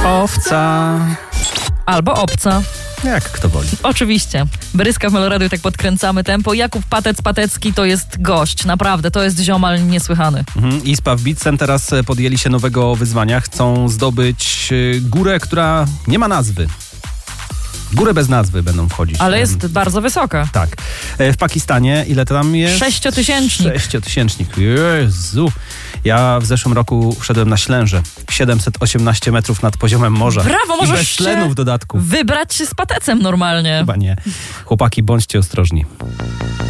Owca. Albo obca. Jak kto woli. Oczywiście. Bryska w Meloradiu, tak podkręcamy tempo. Jakub Patec-Patecki to jest gość. Naprawdę, to jest ziomal niesłychany. ISPA w Bitsem teraz podjęli się nowego wyzwania. Chcą zdobyć górę, która nie ma nazwy. Górę bez nazwy będą wchodzić. Ale jest bardzo wysoka. Tak. W Pakistanie ile to tam jest? 6-tysięcznik. 6-tysięcznik. Jezu. Ja w zeszłym roku wszedłem na Ślęże. 718 metrów nad poziomem morza. Brawo, I możesz bez tlenu w dodatku. wybrać się z patecem normalnie. Chyba nie. Chłopaki, bądźcie ostrożni.